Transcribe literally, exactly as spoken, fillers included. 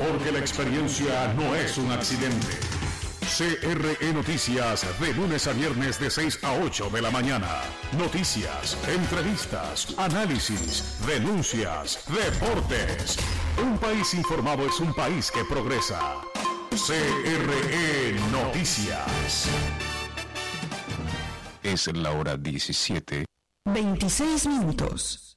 porque la experiencia no es un accidente. C R E Noticias, de lunes a viernes de seis a ocho de la mañana. Noticias, entrevistas, análisis, denuncias, deportes. Un país informado es un país que progresa. C R E Noticias. Es la hora diecisiete. veintiséis minutos.